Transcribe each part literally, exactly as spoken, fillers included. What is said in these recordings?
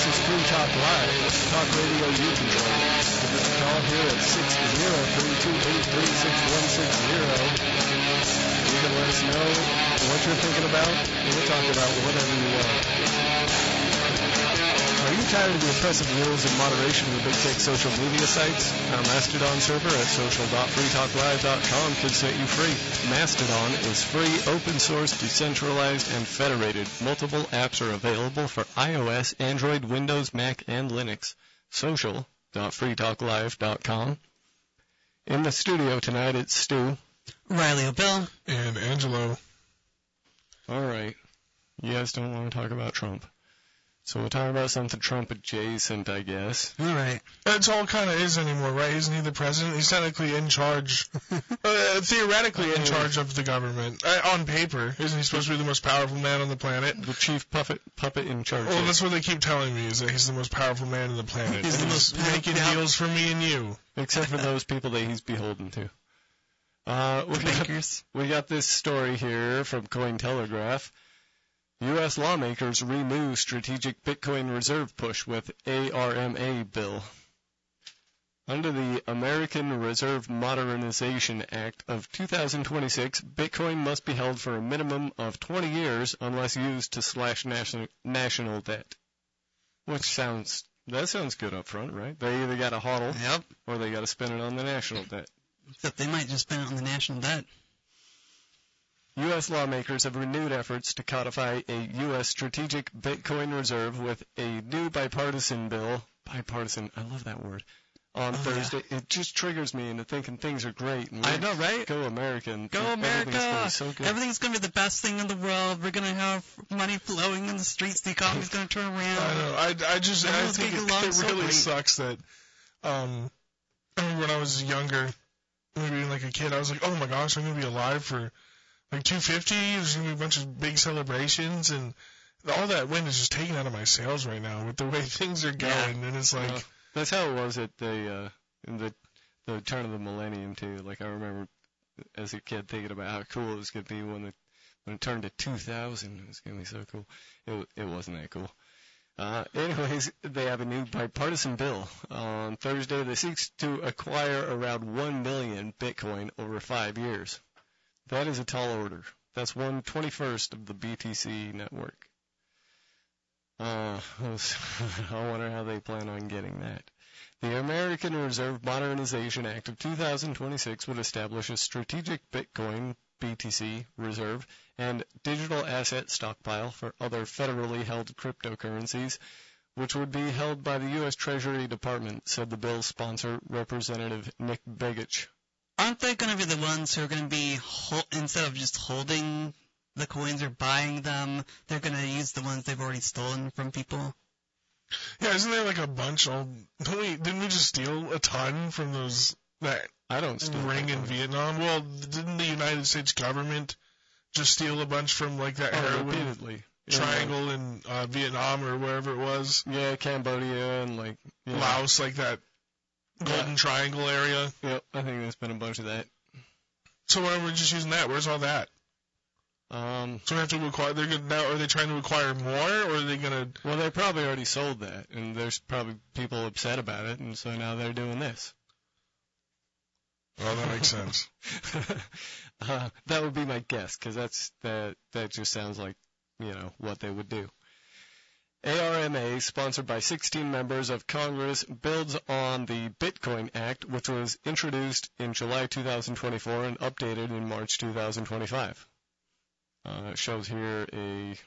This is Free Talk Live, talk radio you control. Give us a call here at six zero three two eight three six one six zero. You can let us know what you're thinking about, and we'll talk about whatever you want. Are you tired of the oppressive rules and moderation of the big tech social media sites? Our Mastodon server at social dot free talk live dot com could set you free. Mastodon is free, open source, decentralized, and federated. Multiple apps are available for iOS, Android, Windows, Mac, and Linux. social dot free talk live dot com. In the studio tonight, it's Stu, Riley O'Bill, and Angelo. All right. You guys don't want to talk about Trump. So we'll talk about something Trump adjacent, I guess. All right. That's all kind of is anymore, right? Isn't he the president? He's technically in charge, uh, theoretically in charge of the government. Uh, on paper, isn't he supposed to be the most powerful man on the planet? The chief puppet puppet in charge. Well, that's what they keep telling me, is that he's the most powerful man on the planet. He's the most making powerful- deals for me and you. Except for those people that he's beholden to. Uh, we, got, we got this story here from Cointelegraph. U S lawmakers renew strategic Bitcoin reserve push with A R M A bill. Under the American Reserve Modernization Act of two thousand twenty-six, Bitcoin must be held for a minimum of twenty years unless used to slash national, national debt. Which sounds, that sounds good up front, right? They either got to hodl Yep. or they got to spend it on the national debt. Except they might just spend it on the national debt. U S lawmakers have renewed efforts to codify a U S strategic Bitcoin reserve with a new bipartisan bill. Bipartisan, I love that word. On Oh, Thursday, it just triggers me into thinking things are great. And I know, right? Go American. Go Everything's America! gonna be so good. Everything's going to be the best thing in the world. We're going to have money flowing in the streets. The economy's going to turn around. I know. I, I just I Everyone's think getting it, along it so really great. sucks that. Um, I remember when I was younger, maybe like a kid, I was like, oh my gosh, I'm gonna be alive for like two fifty. There's gonna be a bunch of big celebrations, and all that wind is just taken out of my sails right now with the way things are going. Yeah. And it's like, Well, that's how it was at the uh, in the the turn of the millennium too. Like I remember as a kid thinking about how cool it was gonna be when it when it turned to two thousand. It was gonna be so cool. It it wasn't that cool. Uh, anyways, they have a new bipartisan bill. On Thursday, that seeks to acquire around one million Bitcoin over five years. That is a tall order. That's one twenty-first of the B T C network. Uh, I wonder how they plan on getting that. The American Reserve Modernization Act of two thousand twenty-six would establish a strategic Bitcoin B T C reserve and digital asset stockpile for other federally held cryptocurrencies, which would be held by the U S Treasury Department, said the bill's sponsor, Representative Nick Begich. Aren't they going to be the ones who are going to be, hol- instead of just holding the coins or buying them, they're going to use the ones they've already stolen from people? yeah, isn't there like a bunch? All don't we, didn't we just steal a ton from those that I don't steal ring in Bitcoin. Vietnam? Well, didn't the United States government just steal a bunch from like that Oh, heroin repeatedly. triangle in uh, Vietnam or wherever it was? Yeah, Cambodia and like you know, Laos, like that Golden Yeah. Triangle area. Yep, I think there's been a bunch of that. So why are we just using that? Where's all that? Um, So we have to acquire. They're gonna now. Are they trying to acquire more, or are they gonna? well, they probably already sold that, and there's probably people upset about it, and so now they're doing this. Well, that makes sense. uh, that would be my guess, because that's that. That just sounds like, you know, what they would do. A R M A, sponsored by sixteen members of Congress, builds on the Bitcoin Act, which was introduced in July two thousand twenty-four and updated in March two thousand twenty-five. Uh, it shows here a,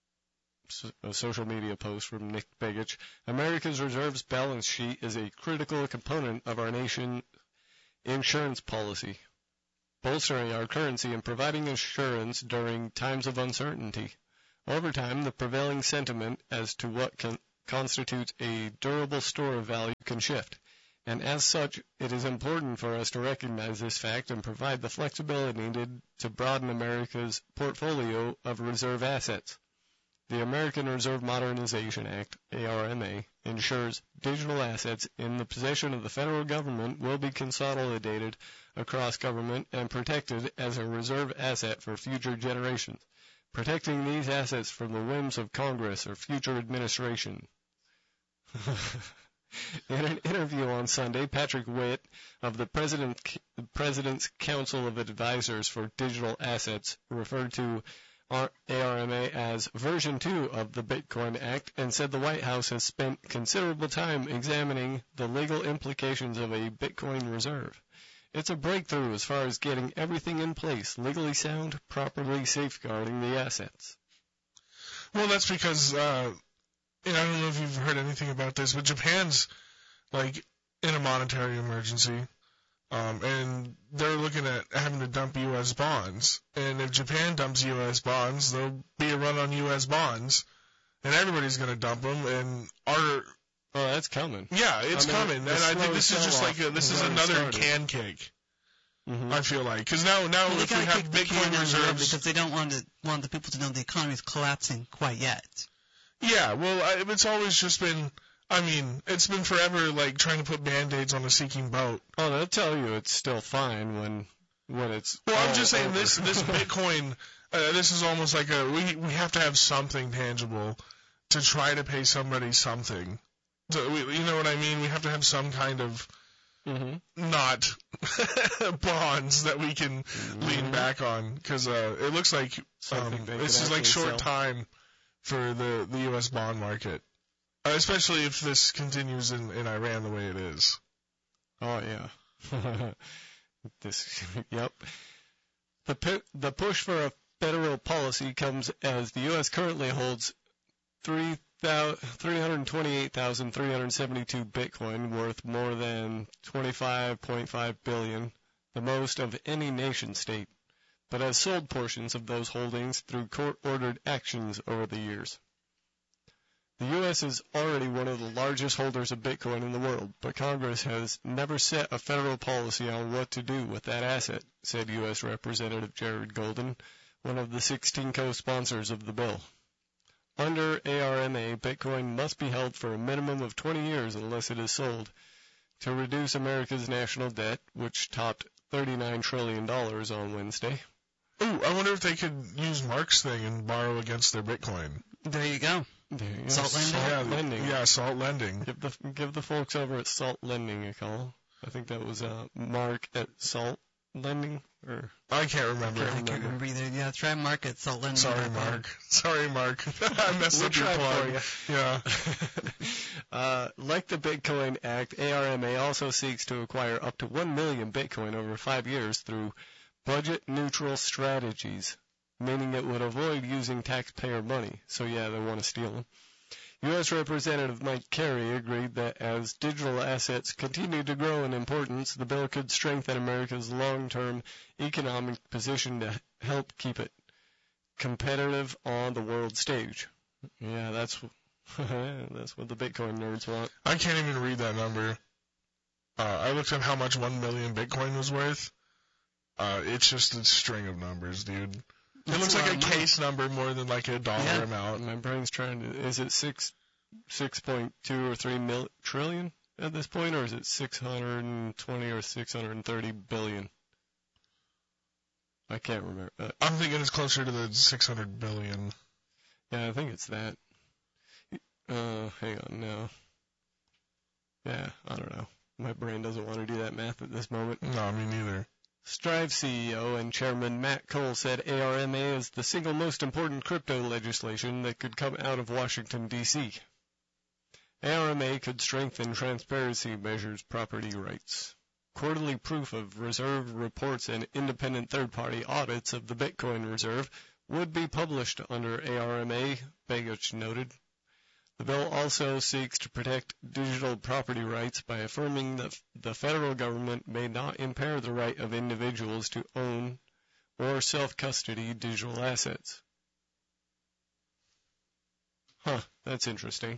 a social media post from Nick Begich. America's reserves balance sheet is a critical component of our nation's insurance policy, bolstering our currency and providing assurance during times of uncertainty. Over time, the prevailing sentiment as to what con- constitutes a durable store of value can shift, and as such, it is important for us to recognize this fact and provide the flexibility needed to broaden America's portfolio of reserve assets. The American Reserve Modernization Act, A R M A, ensures digital assets in the possession of the federal government will be consolidated across government and protected as a reserve asset for future generations, protecting these assets from the whims of Congress or future administration. In an interview on Sunday, Patrick Witt of the President, President's Council of Advisors for Digital Assets referred to A R M A as version two of the Bitcoin Act and said the White House has spent considerable time examining the legal implications of a Bitcoin reserve. It's a breakthrough as far as getting everything in place, legally sound, properly safeguarding the assets. Well, that's because, uh, and I don't know if you've heard anything about this, but Japan's, like, in a monetary emergency, um, and they're looking at having to dump U S bonds. And if Japan dumps U S bonds, there'll be a run on U S bonds, and everybody's going to dump them, and our... Oh, that's coming. Yeah, it's I mean, coming, and I think this is just like a, this is another started. can cake. Mm-hmm. I feel like because now, now Well, if we have Bitcoin reserves, because they don't want to want the people to know the economy is collapsing quite yet. Yeah, well, I, it's always just been. I mean, it's been forever like trying to put band-aids on a sinking boat. Oh, they'll tell you it's still fine when when it's. Well, I'm just saying over. this this Bitcoin. Uh, this is almost like a we we have to have something tangible to try to pay somebody something. So we, you know what I mean? We have to have some kind of mm-hmm. not bonds that we can mm-hmm. lean back on because uh, it looks like um, this is like short sell. time for the, the U S bond market, uh, especially if this continues in, in Iran the way it is. Oh yeah, this yep. The pu- the push for a federal policy comes as the U S currently holds three. three hundred twenty-eight thousand three hundred seventy-two Bitcoin, worth more than twenty-five point five billion dollars, the most of any nation state, but has sold portions of those holdings through court-ordered actions over the years. The U S is already one of the largest holders of Bitcoin in the world, but Congress has never set a federal policy on what to do with that asset, said U S Representative Jared Golden, one of the sixteen co-sponsors of the bill. Under A R M A, Bitcoin must be held for a minimum of twenty years unless it is sold to reduce America's national debt, which topped thirty-nine trillion dollars on Wednesday. Ooh, I wonder if they could use Mark's thing and borrow against their Bitcoin. There you go. There you go. Salt lending? Salt Yeah, lending. Yeah, salt lending. Give the, give the folks over at Salt Lending a call. I think that was uh, Mark at Salt Lending. Or I can't remember. I can't remember either. Yeah, try Mark at Salt Lending. Sorry, Mark. Sorry, Mark. I messed we'll up your try plug. for Yeah. uh, like the Bitcoin Act, A R M A also seeks to acquire up to one million Bitcoin over five years through budget-neutral strategies, meaning it would avoid using taxpayer money. So, yeah, they want to steal them. U S Representative Mike Carey agreed that as digital assets continue to grow in importance, the bill could strengthen America's long-term economic position to help keep it competitive on the world stage. Yeah, that's that's what the Bitcoin nerds want. I can't even read that number. Uh, I looked up how much one million Bitcoin was worth. Uh, it's just a string of numbers, dude. It looks like a case number more than like a dollar Yeah. amount. My brain's trying to. Is it six, six point two or three mil, trillion at this point, or is it six hundred and twenty or six hundred and thirty billion? I can't remember. Uh, I'm thinking it's closer to the six hundred billion. yeah, I think it's that. Uh, hang on now. Yeah, I don't know. My brain doesn't want to do that math at this moment. No, me neither. Strive C E O and Chairman Matt Cole said A R M A is the single most important crypto legislation that could come out of Washington, D C A R M A could strengthen transparency measures property rights. Quarterly proof of reserve reports and independent third-party audits of the Bitcoin reserve would be published under A R M A, Begich noted. The bill also seeks to protect digital property rights by affirming that the federal government may not impair the right of individuals to own or self-custody digital assets. Huh, that's interesting.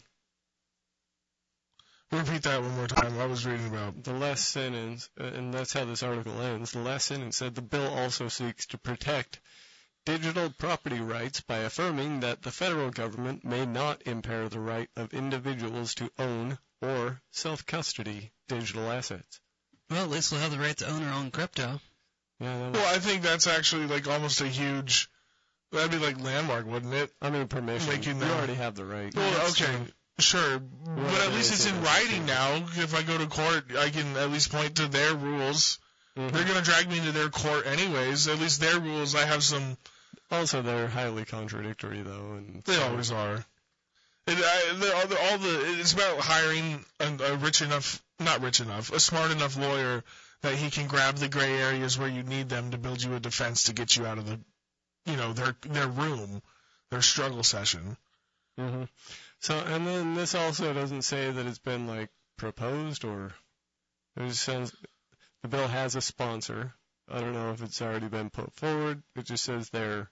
Repeat that one more time. I was reading about. The last sentence, and that's how this article ends, the last sentence said the bill also seeks to protect digital property rights by affirming that the federal government may not impair the right of individuals to own or self-custody digital assets. Well, at least we'll have the right to own our own crypto. Yeah, that Well, I think that's actually like almost a huge. That'd be like landmark, wouldn't it? I mean, permission. Making You that- already have the right. Well, that's okay. true. Sure, but Whatever at they least it's say in that's writing now. If I go to court, I can at least point to their rules. Mm-hmm. They're going to drag me into their court anyways. At least their rules, I have some... Also, they're highly contradictory, though. And They so, always are. It, I, they're, all, the, all the, it's about hiring a, a rich enough, not rich enough, a smart enough lawyer that he can grab the gray areas where you need them to build you a defense to get you out of the, you know, their their room, their struggle session. Mm-hmm. So, and then this also doesn't say that it's been, like, proposed or... It just says the bill has a sponsor. I don't know if it's already been put forward. It just says they're,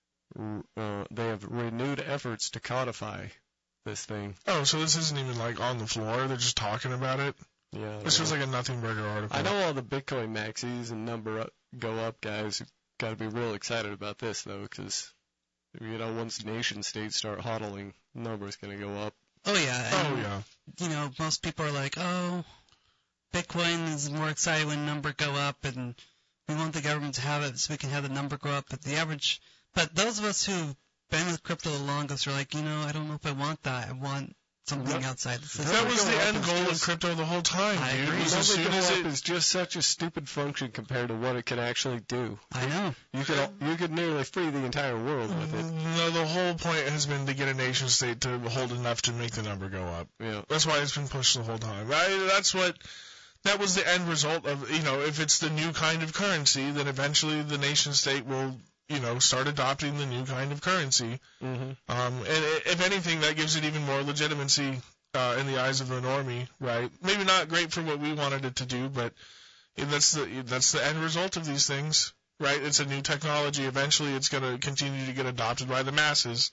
uh, they have renewed efforts to codify this thing. Oh, so this isn't even, like, on the floor? They're just talking about it? Yeah. This was like a nothing burger article. I know all the Bitcoin maxis and number up, go up guys got to be real excited about this, though, because, you know, once nation states start hodling, the number's going to go up. Oh, yeah. Oh, and, yeah. You know, most people are like, oh, Bitcoin is more excited when number go up, and we want the government to have it so we can have the number go up. But the average, but those of us who've been with crypto the longest are like, you know, I don't know if I want that. I want something Yep. outside the system. That was the Go up end is goal just- of crypto the whole time, I dude. agree. Was as Number soon go as up it, is just such a stupid function compared to what it can actually do. I know. You could you could nearly free the entire world with it. No, the whole point has been to get a nation state to hold enough to make the number go up. Yeah. That's why it's been pushed the whole time. I, that's what, that was the end result of, you know, if it's the new kind of currency, then eventually the nation state will, you know, start adopting the new kind of currency. Mm-hmm. Um, and i- if anything, that gives it even more legitimacy uh, in the eyes of the normie, right? Maybe not great for what we wanted it to do, but that's the that's the end result of these things, right? It's a new technology. Eventually, it's going to continue to get adopted by the masses,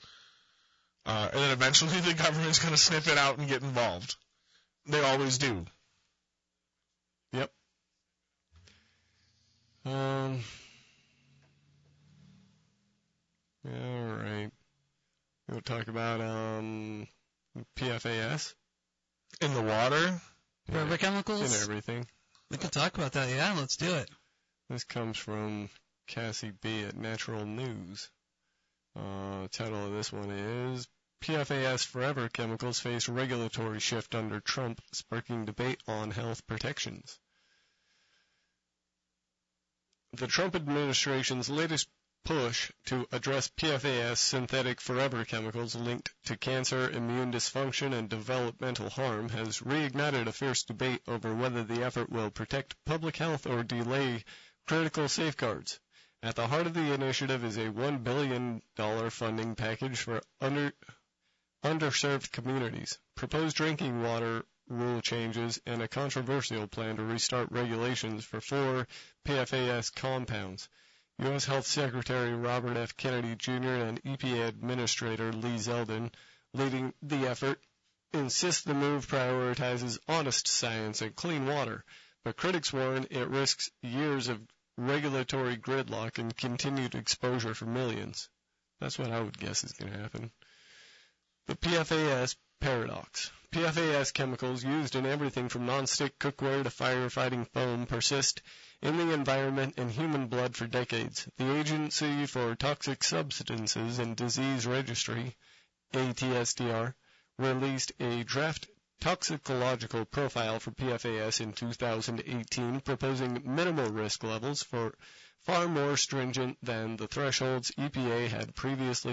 uh, and then eventually the government's going to sniff it out and get involved. They always do. Yep. Um. All right. We'll talk about um P F A S In the water, Forever and chemicals? everything. We can talk about that. Yeah, let's do it. This comes from Cassie B at Natural News. Uh, title of this one is P F A S Forever Chemicals face regulatory shift under Trump, sparking debate on health protections. The Trump administration's latest push to address P F A S synthetic forever chemicals linked to cancer, immune dysfunction, and developmental harm has reignited a fierce debate over whether the effort will protect public health or delay critical safeguards. At the heart of the initiative is a one billion dollars funding package for under, underserved communities, proposed drinking water rule changes, and a controversial plan to restart regulations for four P F A S compounds. U S Health Secretary Robert F. Kennedy Junior and E P A Administrator Lee Zeldin, leading the effort, insist the move prioritizes honest science and clean water, but critics warn it risks years of regulatory gridlock and continued exposure for millions. That's what I would guess is going to happen. The P F A S paradox. P F A S chemicals used in everything from non-stick cookware to firefighting foam persist in the environment and human blood for decades. The Agency for Toxic Substances and Disease Registry, A T S D R, released a draft toxicological profile for P F A S in two thousand eighteen, proposing minimal risk levels for far more stringent than the thresholds E P A had previously